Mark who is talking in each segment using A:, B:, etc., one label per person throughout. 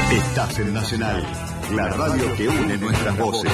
A: Estás en Nacional, la radio que une nuestras voces.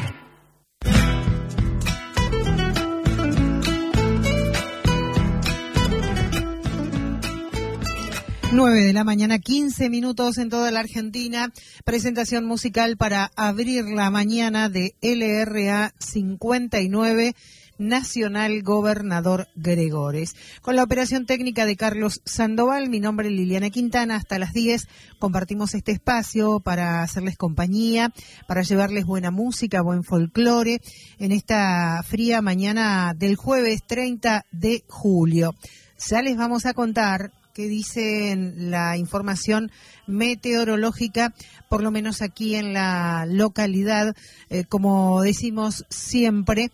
B: Nueve de la mañana, 15 minutos en toda la Argentina. Presentación musical para abrir la mañana de LRA 59, Nacional Gobernador Gregores. Con la operación técnica de Carlos Sandoval, mi nombre es Liliana Quintana. Hasta las 10 compartimos este espacio para hacerles compañía, para llevarles buena música, buen folclore, en esta fría mañana del jueves 30 de julio. Ya les vamos a contar que dicen la información meteorológica, por lo menos aquí en la localidad. Como decimos siempre,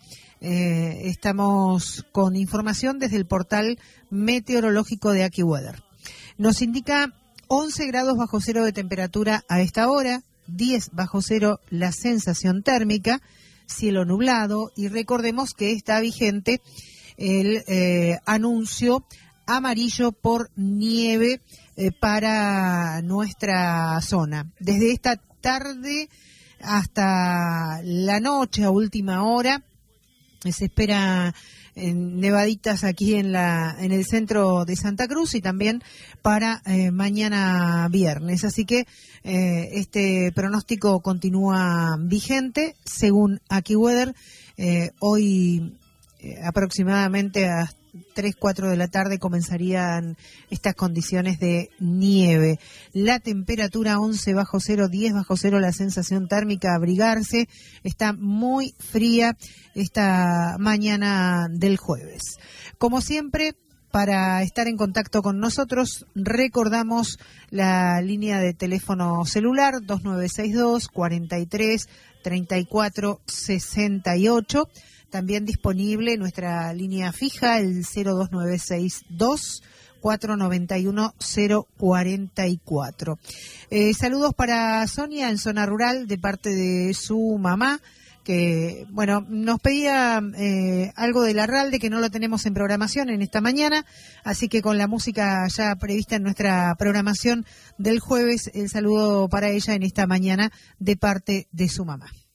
B: estamos con información desde el portal meteorológico de AccuWeather. Nos indica 11 grados bajo cero de temperatura a esta hora, 10 bajo cero la sensación térmica, cielo nublado, y recordemos que está vigente el anuncio amarillo por nieve para nuestra zona. Desde esta tarde hasta la noche, a última hora, se espera nevaditas aquí en el centro de Santa Cruz y también para mañana viernes. Así que este pronóstico continúa vigente según AccuWeather. Hoy aproximadamente a 3, 4 de la tarde comenzarían estas condiciones de nieve. La temperatura 11 bajo cero, 10 bajo cero la sensación térmica, abrigarse. Está muy fría esta mañana del jueves. Como siempre, para estar en contacto con nosotros, recordamos la línea de teléfono celular 2962 43 34 68. También disponible nuestra línea fija, el 02962 491 044. Saludos para Sonia en zona rural de parte de su mamá, que bueno, nos pedía algo de Larralde, que no lo tenemos en programación en esta mañana, así que con la música ya prevista en nuestra programación del jueves, el saludo para ella en esta mañana de parte de su mamá.